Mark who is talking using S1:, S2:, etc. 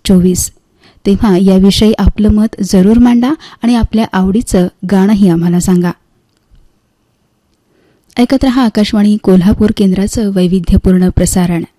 S1: 2024. तेव्हा याविषयी आपलं मत जरूर मांडा आणि आपल्या आवडीचं गाणंही आम्हाला सांगा. ऐकत रहा आकाशवाणी कोल्हापूर केंद्राचं वैविध्यपूर्ण प्रसारण.